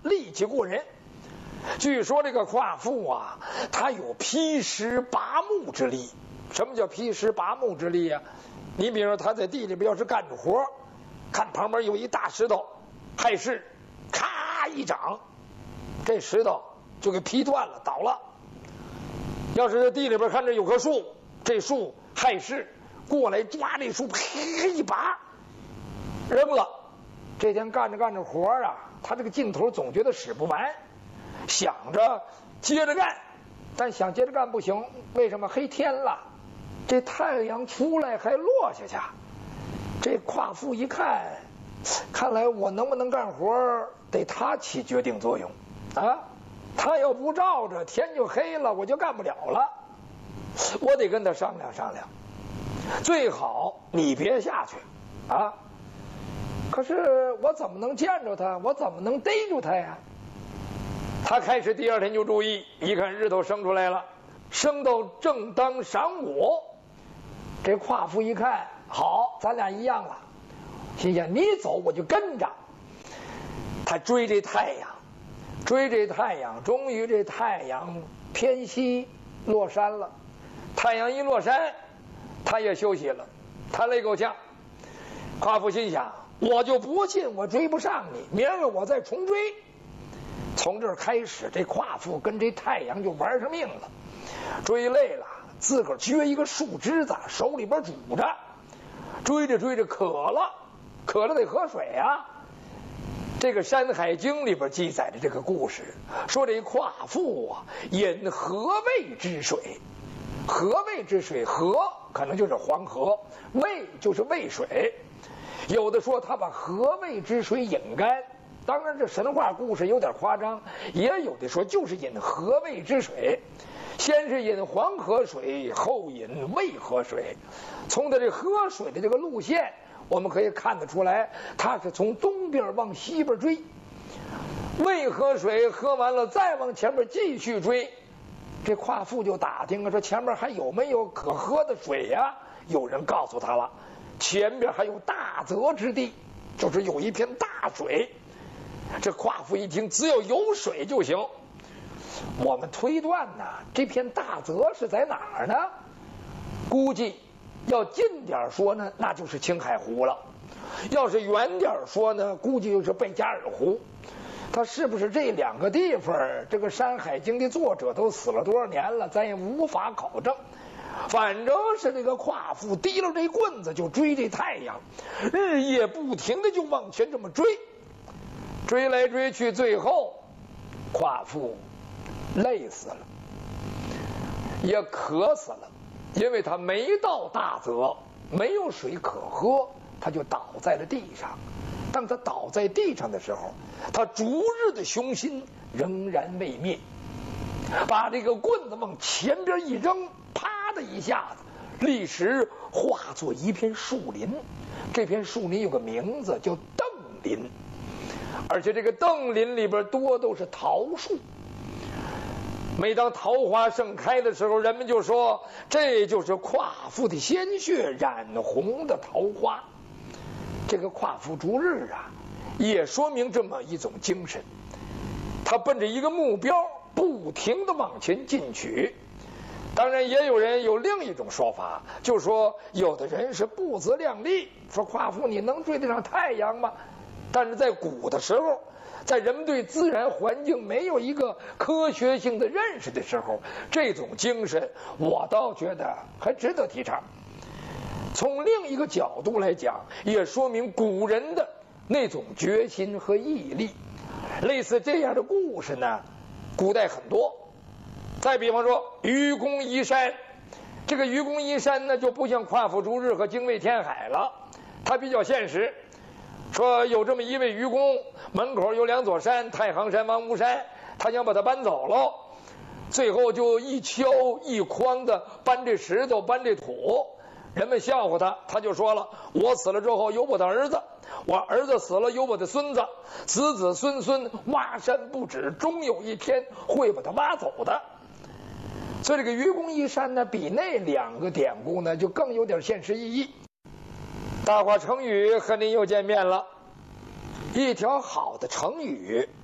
力气过人。据说这个夸父啊，他有劈石拔木之力。什么叫劈石拔木之力啊？你比如说他在地里边要是干着活，看旁边有一大石头，害事，咔一掌，这石头就给劈断了，倒了。要是在地里边看着有棵树，这树害事，过来抓这树，啪一拔，扔了。这天干着活啊，他这个劲头总觉得使不完，想着接着干，但想接着干不行，为什么？黑天了，这太阳出来还落下去。这夸父一看，看来我能不能干活得他起决定作用啊！他要不照着，天就黑了，我就干不了了。我得跟他商量商量，最好你别下去啊！可是我怎么能见着他？我怎么能逮住他呀？他开始第二天就注意，一看日头升出来了，升到正当晌午。这夸父一看，好，咱俩一样了，心想你走我就跟着。他追这太阳，追这太阳，终于这太阳偏西落山了。太阳一落山，他也休息了，他累够呛。夸父心想，我就不信我追不上你，明儿个我再重追。从这儿开始，这夸父跟这太阳就玩上命了。追累了，自个儿撅一个树枝子，手里边拄着，追着追着渴了得喝水啊。这个《山海经》里边记载的这个故事，说这夸父啊，饮河渭之水。河渭之水，河可能就是黄河，渭就是渭水。有的说他把河渭之水饮干，当然这神话故事有点夸张，也有的说就是饮河渭之水。先是饮黄河水，后饮渭河水。从他这喝水的这个路线，我们可以看得出来，他是从东边往西边追。渭河水喝完了，再往前面继续追。这夸父就打听啊，说前面还有没有可喝的水呀？有人告诉他了，前边还有大泽之地，就是有一片大水。这夸父一听，只要有水就行。我们推断呢，这片大泽是在哪儿呢？估计要近点说呢，那就是青海湖了；要是远点说呢，估计就是贝加尔湖。它是不是这两个地方？这个《山海经》的作者都死了多少年了，咱也无法考证。反正是这个夸父提了这棍子就追这太阳，日夜不停的就往前这么追，追来追去，最后夸父累死了，也渴死了，因为他没到大泽，没有水可喝，他就倒在了地上。当他倒在地上的时候，他逐日的雄心仍然未灭，把这个棍子往前边一扔，啪的一下子，立时化作一片树林。这片树林有个名字叫邓林，而且这个邓林里边多都是桃树。每当桃花盛开的时候，人们就说这就是夸父的鲜血染红的桃花。这个夸父逐日啊，也说明这么一种精神，他奔着一个目标不停的往前进取。当然也有人有另一种说法，就说有的人是不自量力，说夸父你能追得上太阳吗？但是在古的时候，在人们对自然环境没有一个科学性的认识的时候，这种精神我倒觉得还值得提倡。从另一个角度来讲，也说明古人的那种决心和毅力。类似这样的故事呢，古代很多。再比方说愚公移山，这个愚公移山呢，就不像夸父逐日和精卫填海了，他比较现实。说有这么一位愚公，门口有两座山，太行山、王屋山，他想把它搬走了，最后就一锹一筐的搬这石头搬这土。人们笑话他，他就说了，我死了之后有我的儿子，我儿子死了有我的孙子，子子孙孙挖山不止，终有一天会把它挖走的。所以这个愚公移山呢，比那两个典故呢就更有点现实意义。大话成语和您又见面了。一条好的成语